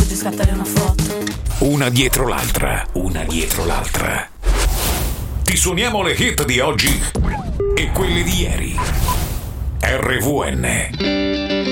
Voglio scattare una foto. Una dietro l'altra, una dietro l'altra. Ti suoniamo le hit di oggi e quelle di ieri. RVN.